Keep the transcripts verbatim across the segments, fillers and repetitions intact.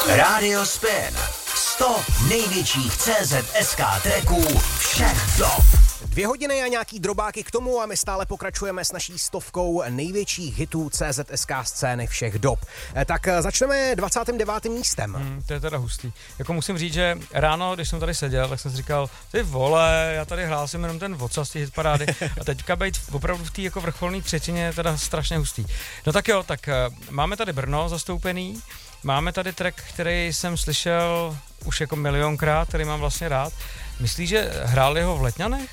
Radio Spin. sto největších C Z S K tracků všech dob. Dvě hodiny a nějaký drobáky k tomu a my stále pokračujeme s naší stovkou největších hitů C Z S K scény všech dob. Tak začneme dvacátým devátým místem. Hmm, to je teda hustý. Jako musím říct, že ráno, když jsem tady seděl, tak jsem si říkal, ty vole, já tady hlásím jenom ten vocas z té hitparády a teďka být opravdu v té jako vrcholné třetině je teda strašně hustý. No tak jo, tak máme tady Brno zastoupený, máme tady track, který jsem slyšel už jako milionkrát, který mám vlastně rád. Myslíš, že hráli ho v Letňanech?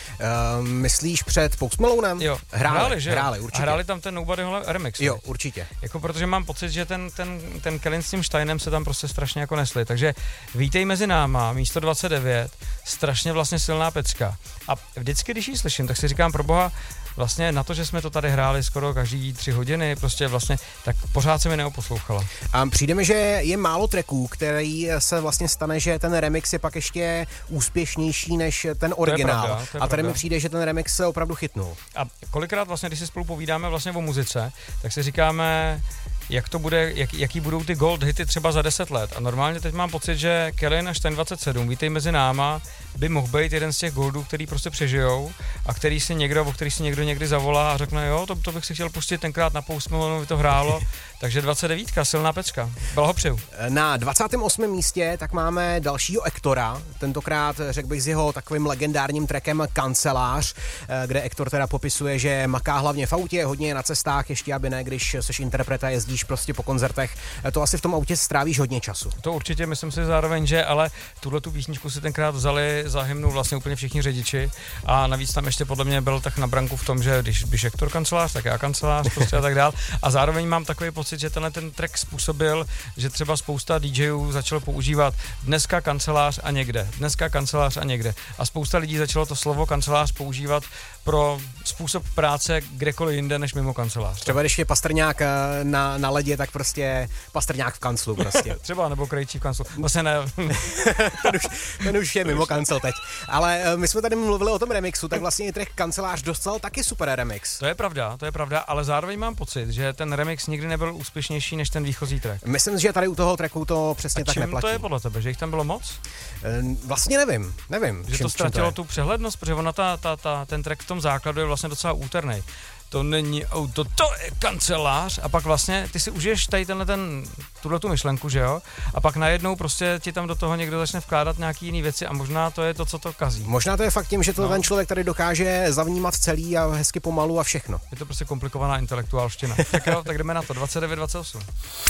Uh, myslíš před Post Malonem? Jo, hráli, hráli, že? hráli určitě. A hráli tam ten Nobody remix. Jo, ne? určitě. Jako protože mám pocit, že ten, ten, ten Kellen s tím Steinem se tam prostě strašně jako nesli. Takže vítej mezi náma, místo dvacet devět, strašně vlastně silná pecka. A vždycky, když ji slyším, tak si říkám, pro boha, vlastně na to, že jsme to tady hráli skoro každý tři hodiny, prostě vlastně, tak pořád se mi neoposlouchala. A přijde mi, že je málo tracků, který se vlastně stane, že ten remix je pak ještě úspěšnější než ten originál. To je pravda, to je a tady pravda. mi přijde, že ten remix se opravdu chytnul. A kolikrát vlastně, když si spolu povídáme vlastně o muzice, tak si říkáme, jak to bude, jak, jaký budou ty gold hity třeba za deset let. A normálně teď mám pocit, že Kellen a Stein dvacet sedm, vítej mezi náma, by mohl být jeden z těch goldů, který prostě přežijou a který si někdo, o který si někdo někdy zavolá a řekne, jo, to, to bych si chtěl pustit tenkrát na Post Malone, to hrálo. Takže dvacet devět, silná pecka. Blahopřeju. Na dvacátém osmém místě tak máme dalšího Ektora, tentokrát řekl bych s jeho takovým legendárním trackem Kancelář, kde Ektor teda popisuje, že maká hlavně v autě, hodně je na cestách, ještě aby ne, když seš interpreta, jezdíš prostě po koncertech, to asi v tom autě strávíš hodně času. To určitě, myslím si zároveň, že ale tuhle tu písničku si tenkrát vzali za hymnu vlastně úplně všichni řidiči a navíc tam ještě podle mě byl tak na branku v tom, že když, když Ektor Kancelář, tak já Kancelář prostě a tak dál. A zároveň mám takový pocit, že tenhle ten track způsobil, že třeba spousta DJů začalo používat dneska kancelář a někde, dneska kancelář a někde. A spousta lidí začalo to slovo kancelář používat pro způsob práce kdekoliv jinde než mimo kancelář. Třeba když je Pastrňák na, na ledě, tak prostě Pastrňák v kanclu prostě. Třeba, nebo Krejčí v kanclu. Vlastně ne. ten, už, ten už je mimo kancel teď. Ale my jsme tady mluvili o tom remixu, tak vlastně i track Kancelář dostal taky super remix. To je pravda, to je pravda, ale zároveň mám pocit, že ten remix nikdy nebyl úspěšnější než ten výchozí track. Myslím, že tady u toho tracku to přesně a tak čím neplatí. To je podle tebe, že jich tam bylo moc? Vlastně nevím, nevím. Že čím, to ztratilo to tu přehlednost, protože ona ta, ta, ta, ten track v tom základu je vlastně docela úterný. To není auto, to je kancelář a pak vlastně ty si užiješ tady tenhle ten, tuhletu myšlenku, že jo? A pak najednou prostě ti tam do toho někdo začne vkládat nějaký jiný věci a možná to je to, co to kazí. Možná to je fakt tím, že to no. ten člověk tady dokáže zavnímat celý a hezky pomalu a všechno. Je to prostě komplikovaná intelektuálština. Tak jo, tak jdeme na to, dvacet devět dvacet osm.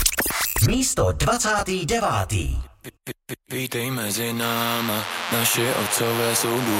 Místo dvacátý devátý. Vítej mezi náma, naše otcové jsou